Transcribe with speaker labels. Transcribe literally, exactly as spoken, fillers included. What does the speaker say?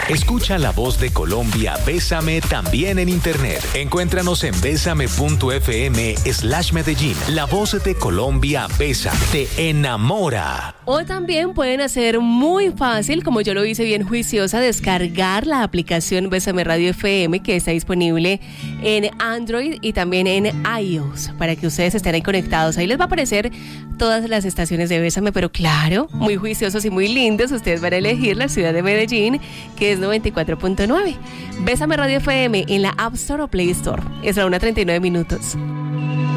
Speaker 1: Escucha la voz de Colombia, Bésame, también en internet. Encuéntranos en bésame.fm slash Medellín. La voz de Colombia, Bésame, te enamora.
Speaker 2: O también pueden hacer muy fácil, como yo lo hice bien juiciosa, descargar la aplicación Bésame Radio F M, que está disponible en Android y también en iOS, para que ustedes estén ahí conectados. Ahí les va a aparecer todas las estaciones de Bésame, pero claro, muy juiciosos y muy lindos. Ustedes van a elegir la ciudad de Medellín, que es noventa y cuatro punto nueve. Bésame Radio F M en la App Store o Play Store. Es la una treinta y nueve minutos.